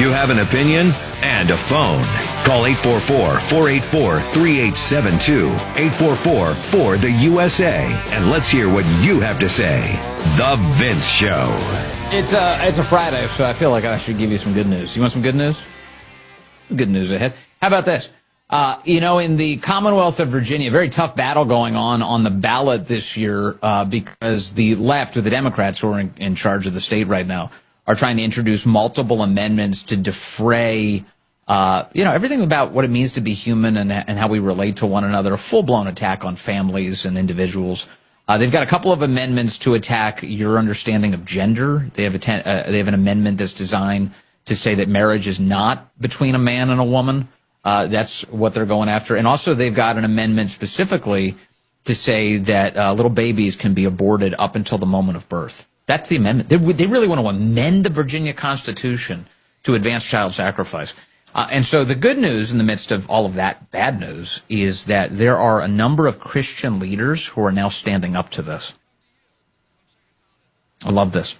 You have an opinion and a phone. Call 844-484-3872. 844-4-THE-USA. And let's hear what you have to say. The Vince Show. It's a Friday, so I feel like I should give you some good news. You want some good news? Good news ahead. How about this? In the Commonwealth of Virginia, very tough battle going on the ballot this year because the left, or the Democrats who are in charge of the state right now, are trying to introduce multiple amendments to defray, everything about what it means to be human and how we relate to one another, a full-blown attack on families and individuals. They've got a couple of amendments to attack your understanding of gender. They have an amendment that's designed to say that marriage is not between a man and a woman. That's what they're going after. And also they've got an amendment specifically to say that little babies can be aborted up until the moment of birth. That's the amendment. They really want to amend the Virginia Constitution to advance child sacrifice. And so the good news in the midst of all of that bad news is that there are a number of Christian leaders who are now standing up to this. I love this.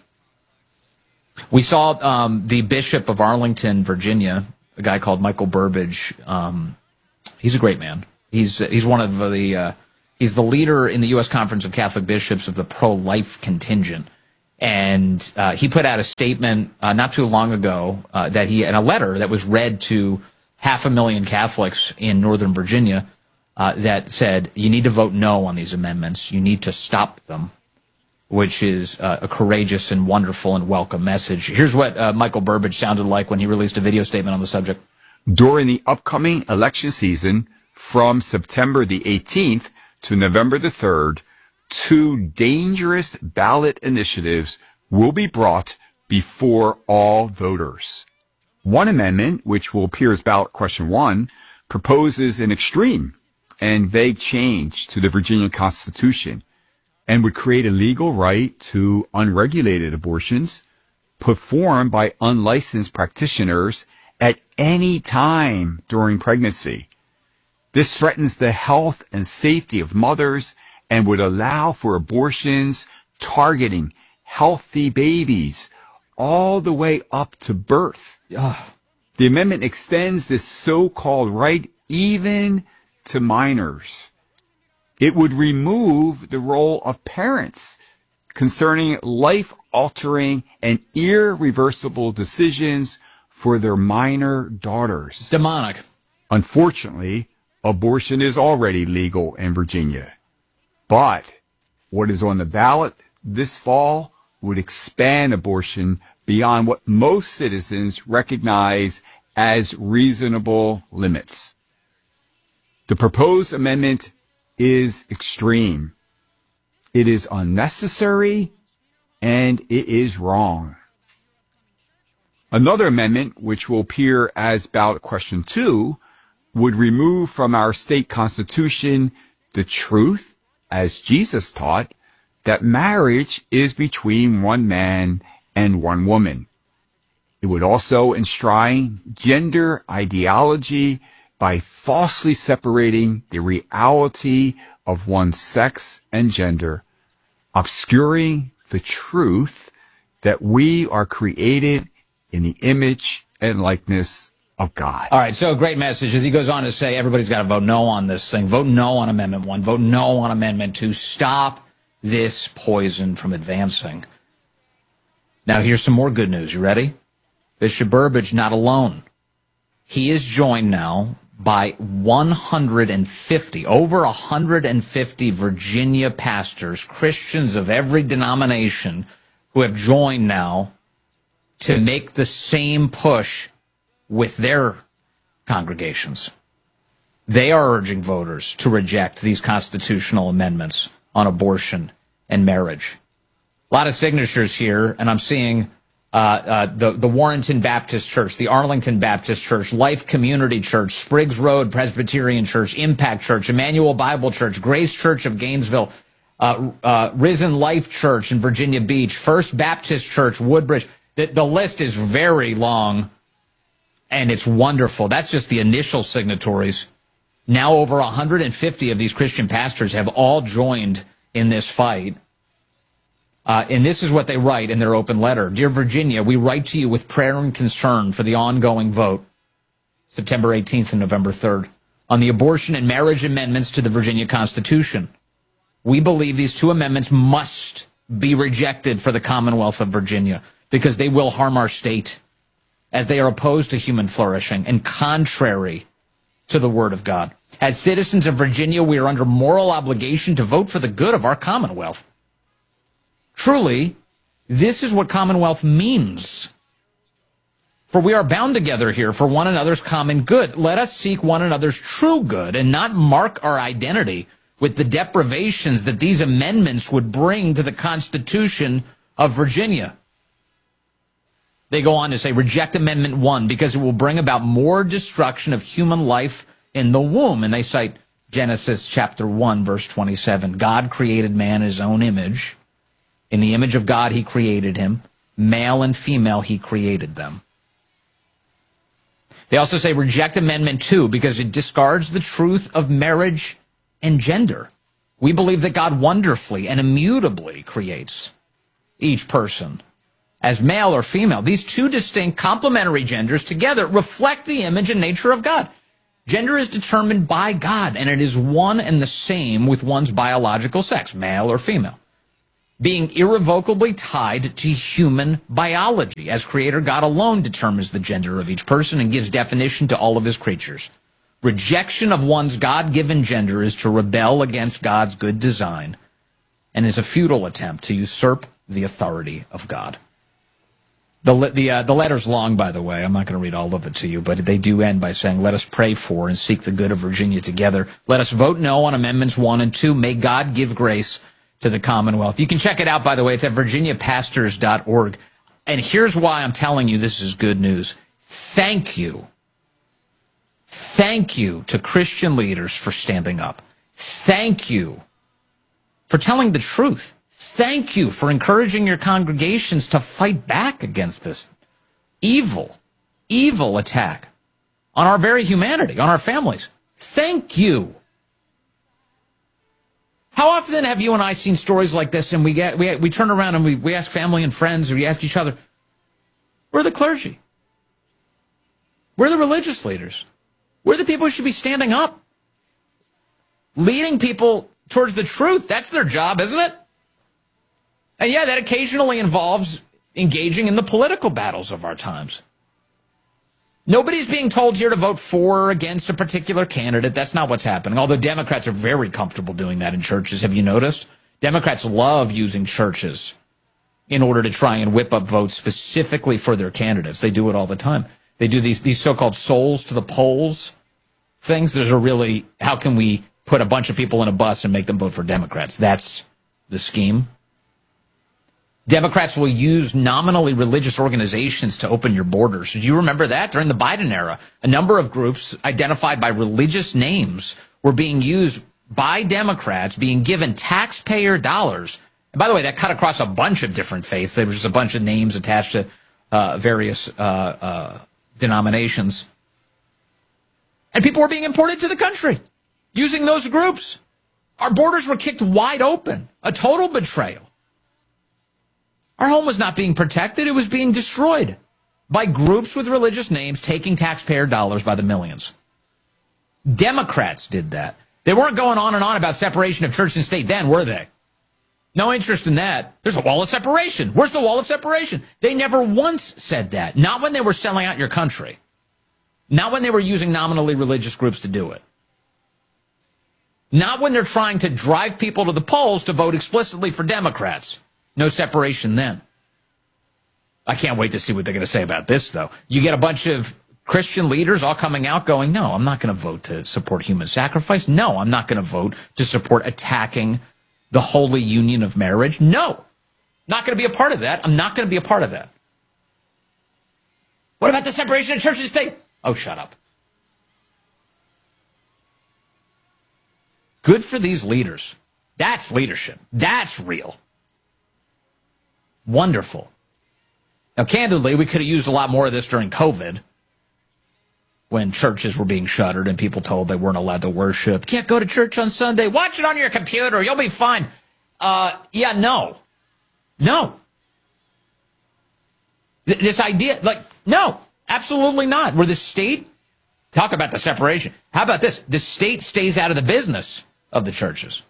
We saw the Bishop of Arlington, Virginia, a guy called Michael Burbidge. He's a great man. He's one of the he's the leader in the U.S. Conference of Catholic Bishops of the pro-life contingent. And he put out a statement not too long ago that in a letter that was read to 500,000 Catholics in Northern Virginia that said, you need to vote no on these amendments. You need to stop them, which is a courageous and wonderful and welcome message. Here's what Michael Burbidge sounded like when he released a video statement on the subject. During the upcoming election season from September the 18th to November the 3rd, 2 dangerous ballot initiatives will be brought before all voters. One amendment, which will appear as ballot question 1, proposes an extreme and vague change to the Virginia Constitution and would create a legal right to unregulated abortions performed by unlicensed practitioners at any time during pregnancy. This threatens the health and safety of mothers and would allow for abortions targeting healthy babies all the way up to birth. The amendment extends this so-called right even to minors. It would remove the role of parents concerning life-altering and irreversible decisions for their minor daughters. Demonic. Unfortunately, abortion is already legal in Virginia. But what is on the ballot this fall would expand abortion beyond what most citizens recognize as reasonable limits. The proposed amendment is extreme. It is unnecessary, and it is wrong. Another amendment, which will appear as ballot question 2, would remove from our state constitution the truth, as Jesus taught, that marriage is between one man and one woman. It would also enshrine gender ideology by falsely separating the reality of one's sex and gender, obscuring the truth that we are created in the image and likeness of God. All right, so great message. As he goes on to say, everybody's got to vote no on this thing. Vote no on Amendment 1. Vote no on Amendment 2. Stop this poison from advancing. Now, here's some more good news. You ready? Bishop Burbidge not alone. He is joined now by 150, over 150 Virginia pastors, Christians of every denomination, who have joined now to make the same push with their congregations. They are urging voters to reject these constitutional amendments on abortion and marriage. A lot of signatures here, and I'm seeing the Warrenton Baptist Church, the Arlington Baptist Church, Life Community Church, Spriggs Road Presbyterian Church, Impact Church, Emmanuel Bible Church, Grace Church of Gainesville, Risen Life Church in Virginia Beach, First Baptist Church, Woodbridge. The list is very long, and it's wonderful. That's just the initial signatories. Now over 150 of these Christian pastors have all joined in this fight. And this is what they write in their open letter. Dear Virginia, we write to you with prayer and concern for the ongoing vote, September 18th and November 3rd, on the abortion and marriage amendments to the Virginia Constitution. We believe these two amendments must be rejected for the Commonwealth of Virginia because they will harm our state, as they are opposed to human flourishing and contrary to the Word of God. As citizens of Virginia, we are under moral obligation to vote for the good of our Commonwealth. Truly, this is what Commonwealth means. For we are bound together here for one another's common good. Let us seek one another's true good and not mark our identity with the deprivations that these amendments would bring to the Constitution of Virginia. They go on to say, reject Amendment 1 because it will bring about more destruction of human life in the womb. And they cite Genesis chapter 1, verse 27. God created man in his own image. In the image of God, he created him. Male and female, he created them. They also say reject Amendment 2 because it discards the truth of marriage and gender. We believe that God wonderfully and immutably creates each person as male or female. These two distinct complementary genders together reflect the image and nature of God. Gender is determined by God, and it is one and the same with one's biological sex, male or female, being irrevocably tied to human biology, as Creator God alone determines the gender of each person and gives definition to all of his creatures. Rejection of one's God-given gender is to rebel against God's good design and is a futile attempt to usurp the authority of God. The letter's long, by the way. I'm not going to read all of it to you, but they do end by saying, let us pray for and seek the good of Virginia together. Let us vote no on Amendments 1 and 2. May God give grace to the Commonwealth. You can check it out, by the way. It's at virginiapastors.org. And here's why I'm telling you this is good news. Thank you. Thank you to Christian leaders for standing up. Thank you for telling the truth. Thank you for encouraging your congregations to fight back against this evil attack on our very humanity, on our families. Thank you. How often have you and I seen stories like this and we turn around and we ask family and friends, or we ask each other, we're the clergy. We're the religious leaders. We're the people who should be standing up, leading people towards the truth. That's their job, isn't it? And yeah, that occasionally involves engaging in the political battles of our times. Nobody's being told here to vote for or against a particular candidate. That's not what's happening. Although Democrats are very comfortable doing that in churches. Have you noticed? Democrats love using churches in order to try and whip up votes specifically for their candidates. They do it all the time. They do these so-called souls to the polls things. There's a really, how can we put a bunch of people in a bus and make them vote for Democrats? That's the scheme. Democrats will use nominally religious organizations to open your borders. Do you remember that? During the Biden era, a number of groups identified by religious names were being used by Democrats, being given taxpayer dollars. And by the way, that cut across a bunch of different faiths. There was just a bunch of names attached to various denominations. And people were being imported to the country using those groups. Our borders were kicked wide open. A total betrayal. Our home was not being protected. It was being destroyed by groups with religious names taking taxpayer dollars by the millions. Democrats did that. They weren't going on and on about separation of church and state then, were they? No interest in that. There's a wall of separation. Where's the wall of separation? They never once said that. Not when they were selling out your country. Not when they were using nominally religious groups to do it. Not when they're trying to drive people to the polls to vote explicitly for Democrats. No separation then. I can't wait to see what they're going to say about this, though. You get a bunch of Christian leaders all coming out going, no, I'm not going to vote to support human sacrifice. No, I'm not going to vote to support attacking the holy union of marriage. No, not going to be a part of that. I'm not going to be a part of that. What about the separation of church and state? Oh, shut up. Good for these leaders. That's leadership. That's real. Wonderful. Now, candidly, we could have used a lot more of this during COVID when churches were being shuttered and people told they weren't allowed to worship. Can't go to church on Sunday. Watch it on your computer. You'll be fine. No. No. This idea, no, absolutely not. Where the state, talk about the separation. How about this? The state stays out of the business of the churches.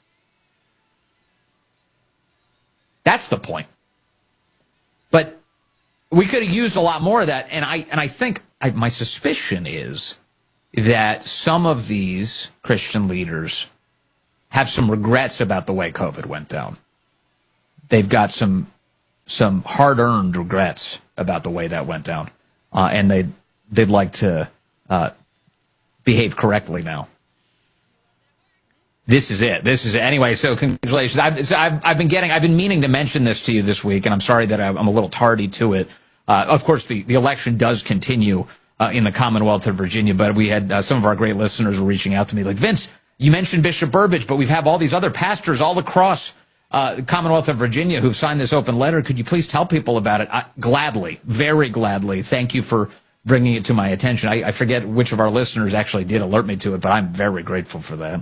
That's the point. But we could have used a lot more of that, and I think my suspicion is that some of these Christian leaders have some regrets about the way COVID went down. They've got some hard-earned regrets about the way that went down, and they'd like to behave correctly now. This is it. Anyway, so congratulations. I've been meaning to mention this to you this week, and I'm sorry that I'm a little tardy to it. Of course, the election does continue in the Commonwealth of Virginia, but we had some of our great listeners were reaching out to me like, Vince, you mentioned Bishop Burbidge, but we've had all these other pastors all across the Commonwealth of Virginia who've signed this open letter. Could you please tell people about it? Gladly, very gladly. Thank you for bringing it to my attention. I forget which of our listeners actually did alert me to it, but I'm very grateful for that.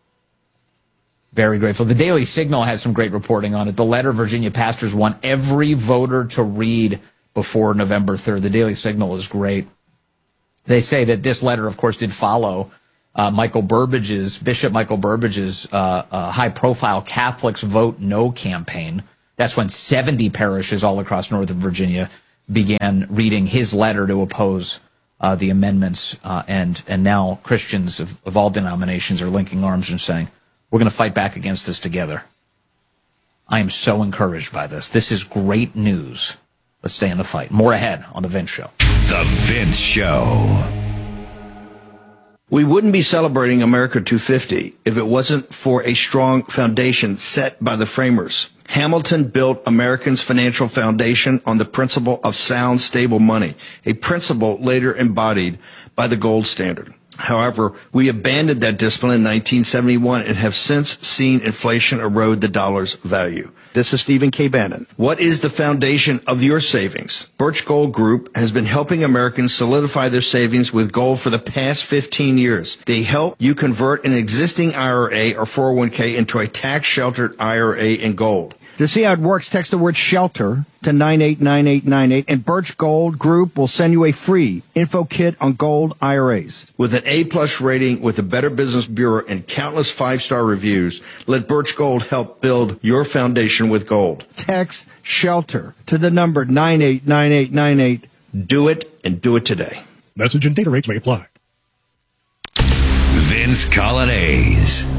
Very grateful. The Daily Signal has some great reporting on it. The letter Virginia pastors want every voter to read before November 3rd. The Daily Signal is great. They say that this letter, of course, did follow Bishop Michael Burbidge's high-profile Catholics Vote No campaign. That's when 70 parishes all across Northern Virginia began reading his letter to oppose the amendments, and now Christians of all denominations are linking arms and saying, we're going to fight back against this together. I am so encouraged by this. This is great news. Let's stay in the fight. More ahead on The Vince Show. The Vince Show. We wouldn't be celebrating America 250 if it wasn't for a strong foundation set by the framers. Hamilton built Americans' financial foundation on the principle of sound, stable money, a principle later embodied by the gold standard. However, we abandoned that discipline in 1971 and have since seen inflation erode the dollar's value. This is Stephen K. Bannon. What is the foundation of your savings? Birch Gold Group has been helping Americans solidify their savings with gold for the past 15 years. They help you convert an existing IRA or 401k into a tax-sheltered IRA in gold. To see how it works, text the word SHELTER to 989898, and Birch Gold Group will send you a free info kit on gold IRAs. With an A-plus rating with the Better Business Bureau and countless 5-star reviews, let Birch Gold help build your foundation with gold. Text SHELTER to the number 989898. Do it, and do it today. Message and data rates may apply. Vince Coglianese.